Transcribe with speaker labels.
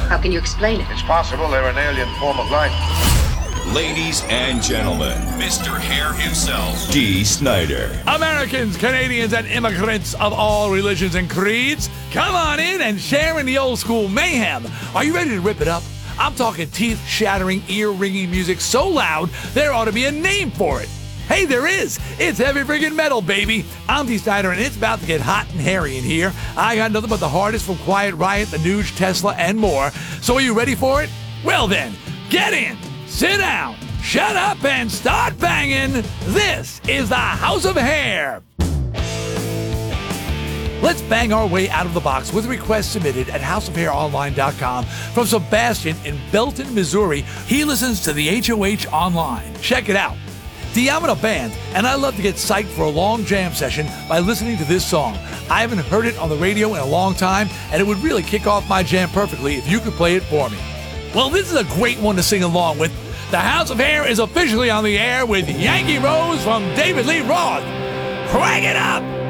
Speaker 1: How can you explain it?
Speaker 2: It's possible they're an alien form of life.
Speaker 3: Ladies and gentlemen, Mr. Hair himself, Dee Snider.
Speaker 4: Americans, Canadians, and immigrants of all religions and creeds, come on in and share in the old school mayhem. Are you ready to rip it up? I'm talking teeth-shattering, ear-ringing music so loud there ought to be a name for it. Hey, there is. It's heavy friggin' metal, baby. I'm Dee Snider, and it's about to get hot and hairy in here. I got nothing but the hardest from Quiet Riot, The Nuge, Tesla, and more. So are you ready for it? Well then, get in, sit down, shut up, and start banging. This is the House of Hair. Let's bang our way out of the box with requests submitted at houseofhaironline.com from Sebastian in Belton, Missouri. He listens to the HOH online. Check it out. See, I'm in a band, and I love to get psyched for a long jam session by listening to this song. I haven't heard it on the radio in a long time, and it would really kick off my jam perfectly if you could play it for me. Well, this is a great one to sing along with. The House of Hair is officially on the air with Yankee Rose from David Lee Roth. Crank it up!